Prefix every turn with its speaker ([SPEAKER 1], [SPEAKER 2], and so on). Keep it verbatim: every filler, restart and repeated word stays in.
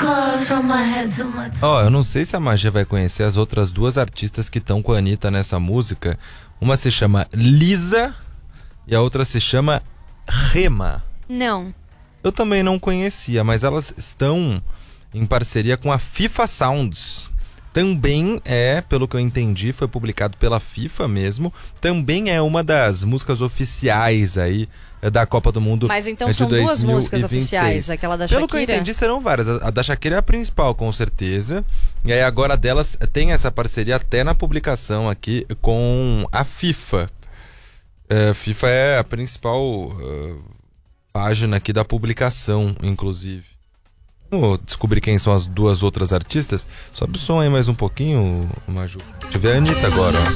[SPEAKER 1] Ó, oh, eu não sei se a Magia vai conhecer as outras duas artistas que estão com a Anitta nessa música. Uma se chama Lisa e a outra se chama Rema.
[SPEAKER 2] Não.
[SPEAKER 1] Eu também não conhecia, mas elas estão em parceria com a FIFA Sounds. Também é, pelo que eu entendi, foi publicado pela FIFA mesmo. Também é uma das músicas oficiais aí da Copa do Mundo.
[SPEAKER 2] Mas então são duas músicas oficiais, aquela da Shakira?
[SPEAKER 1] Pelo que eu entendi, serão várias. A da Shakira é a principal, com certeza. E aí agora delas tem essa parceria até na publicação aqui com a FIFA. A FIFA é a principal uh, página aqui da publicação, inclusive. Vamos descobrir quem são as duas outras artistas. Sobe o som aí mais um pouquinho, Maju. Deixa eu ver a Anitta agora, ó.